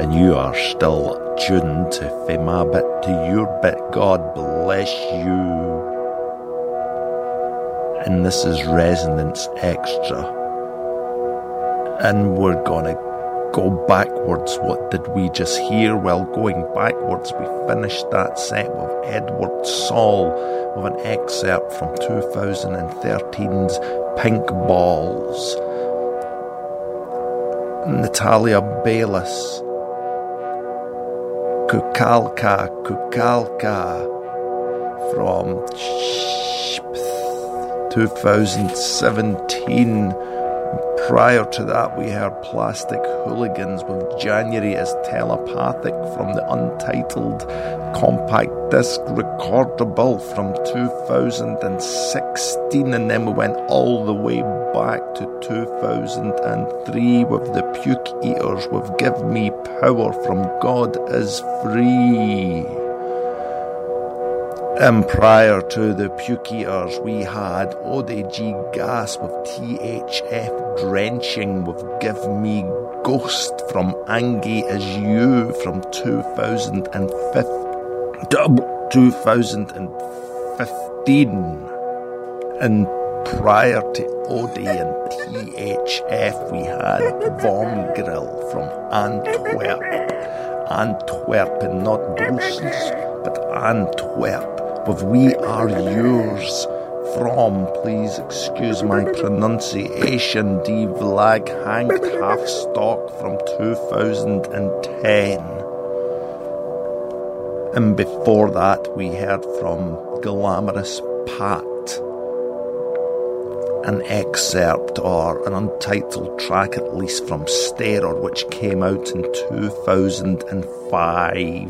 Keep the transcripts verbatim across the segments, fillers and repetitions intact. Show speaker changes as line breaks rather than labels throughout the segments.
and you are still tuned to Fae My Bit to Your Bit. God bless you. And this is Resonance Extra. And we're gonna go backwards. What did we just hear? Well, going backwards, we finished that set with Edward Saul with an excerpt from two thousand thirteen's Pink Balls. Natalia Baylis, Kukalka, Kukalka, from two thousand seventeen. Prior to that, we heard Plastic Hooligans with January is Telepathic from the Untitled Compact Disc Recordable from two thousand sixteen, and then we went all the way back to two thousand three with the Puke Eaters with Give Me Power from God Is Free. And prior to the Puke Eaters, we had O D G Gas with T H F Drenching with Give Me Ghost from Angie Is You from two thousand fifteen. And prior to O D and T H F, we had Vom Grill from Antwerp. Antwerp, and not Brussels, but Antwerp. With We Are Yours from, please excuse my pronunciation, Die Vlag Hangt Half Stock from two thousand ten. And before that we heard from Glamorous Pat, an excerpt or an untitled track at least from Starer, which came out in two thousand five.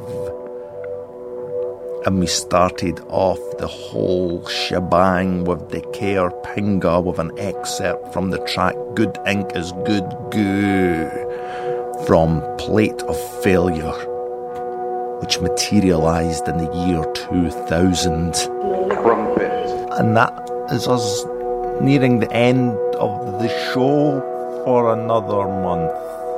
And we started off the whole shebang with the Care Pinga with an excerpt from the track Good Ink is Good Goo from Plate of Failure, which materialised in the year two thousand.
Crumpet.
And that is us nearing the end of the show for another month.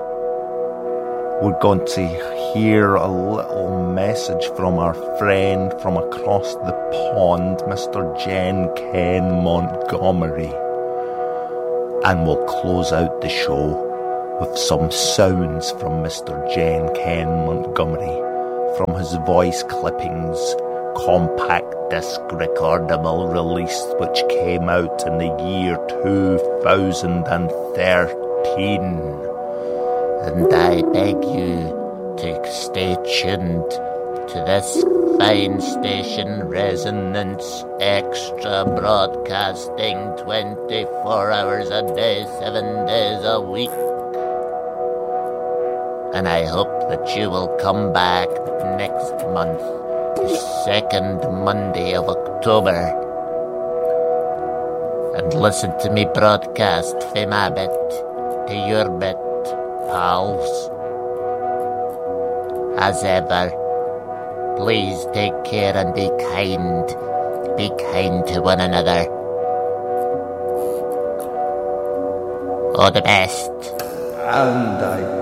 We're going to hear a little message from our friend from across the pond, Mister Jen Ken Montgomery. And we'll close out the show with some sounds from Mister Jen Ken Montgomery from his voice clippings compact disc recordable release, which came out in the year two thousand thirteen.
And I beg you to stay tuned to this fine station, Resonance Extra, broadcasting twenty-four hours a day, seven days a week. And I hope that you will come back next month, the second Monday of October, and listen to me broadcast Fae My Bit to Your Bit, pals. As ever, please take care and be kind. Be kind to one another. All the best.
And I